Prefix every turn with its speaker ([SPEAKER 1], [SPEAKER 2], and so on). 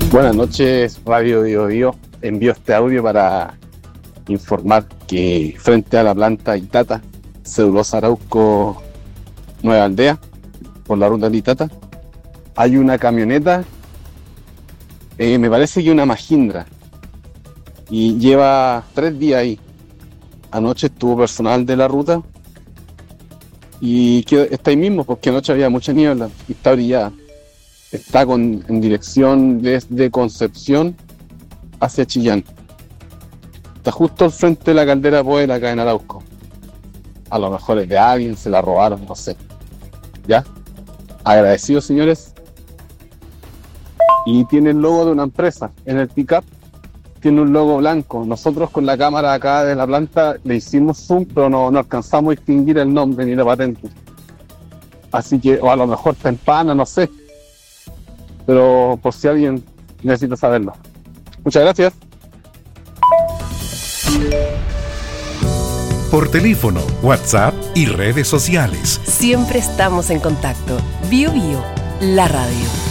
[SPEAKER 1] Buenas noches, Radio Bio Bio. Envío este audio para informar que frente a la planta Itata, Celulosa Arauco, Nueva Aldea, por la ruta de Itata, hay una camioneta, me parece que una Mahindra, y lleva 3 días ahí. Anoche estuvo personal de la ruta y está ahí mismo porque anoche había mucha niebla y está brillada. Está en dirección desde Concepción hacia Chillán. Está justo al frente de la caldera Poel acá en Arauco. A lo mejor es de alguien, se la robaron, no sé. ¿Ya? Agradecidos, señores. Y tiene el logo de una empresa. En el pick-up tiene un logo blanco. Nosotros con la cámara acá de la planta le hicimos zoom, pero no alcanzamos a distinguir el nombre ni la patente. Así que, o a lo mejor está en pana, no sé. Pero por si alguien necesita saberlo. Muchas gracias.
[SPEAKER 2] Por teléfono, WhatsApp y redes sociales.
[SPEAKER 3] Siempre estamos en contacto. Bio Bio, la radio.